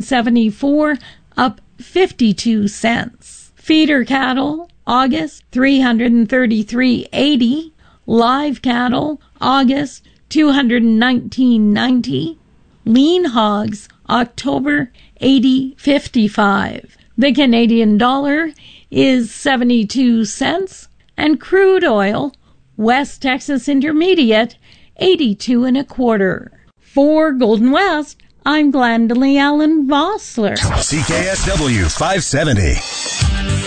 $374, up 52 cents. Feeder cattle, August, $333.80. Live cattle, August, $219.90. Lean hogs, October, $80.55. The Canadian dollar is 72 cents, and crude oil, West Texas Intermediate, 82 1/4. For Golden West, I'm Glendalee Allen Vossler. CKSW 570.